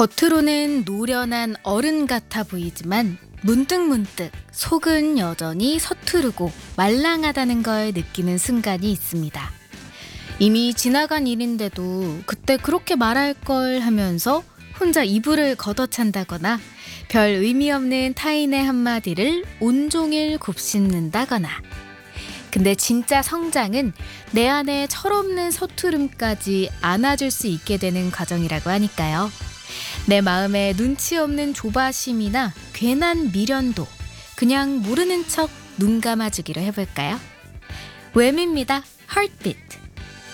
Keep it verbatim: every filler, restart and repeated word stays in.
겉으로는 노련한 어른 같아 보이지만 문득문득 속은 여전히 서투르고 말랑하다는 걸 느끼는 순간이 있습니다. 이미 지나간 일인데도 그때 그렇게 말할 걸 하면서 혼자 이불을 걷어찬다거나 별 의미 없는 타인의 한마디를 온종일 곱씹는다거나. 근데 진짜 성장은 내 안에 철없는 서투름까지 안아줄 수 있게 되는 과정이라고 하니까요. 내 마음에 눈치 없는 조바심이나 괜한 미련도 그냥 모르는 척 눈 감아주기로 해볼까요? 웸입니다. Heartbeat.